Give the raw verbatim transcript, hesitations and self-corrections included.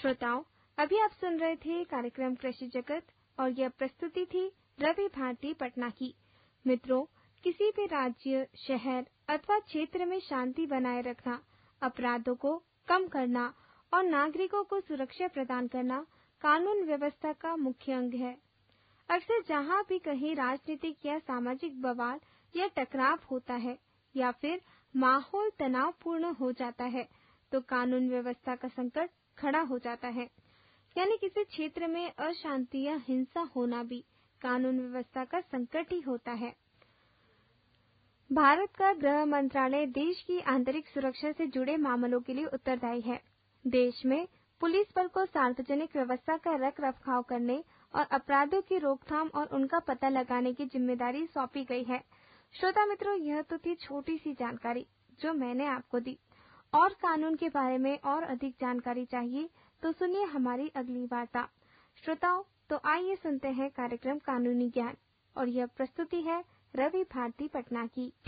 श्रोताओं, अभी आप सुन रहे थे कार्यक्रम कृषि जगत और यह प्रस्तुति थी रवि भारती पटना की। मित्रों, किसी भी राज्य, शहर अथवा क्षेत्र में शांति बनाए रखना, अपराधों को कम करना और नागरिकों को सुरक्षा प्रदान करना कानून व्यवस्था का मुख्य अंग है। अक्सर जहां भी कहीं राजनीतिक या सामाजिक बवाल या टकराव होता है या फिर माहौल तनावपूर्ण हो जाता है, तो कानून व्यवस्था का संकट खड़ा हो जाता है। यानी किसी क्षेत्र में अशांति या हिंसा होना भी कानून व्यवस्था का संकट ही होता है। भारत का गृह मंत्रालय देश की आंतरिक सुरक्षा से जुड़े मामलों के लिए उत्तरदायी है। देश में पुलिस बल को सार्वजनिक व्यवस्था का रख रखाव करने और अपराधों की रोकथाम और उनका पता लगाने की जिम्मेदारी सौंपी गई है। श्रोता मित्रों, यह तो थी छोटी सी जानकारी जो मैंने आपको दी। और कानून के बारे में और अधिक जानकारी चाहिए तो सुनिए हमारी अगली वार्ता। श्रोताओं, तो आइए सुनते हैं कार्यक्रम कानूनी ज्ञान और यह प्रस्तुति है रवि भारती पटना की।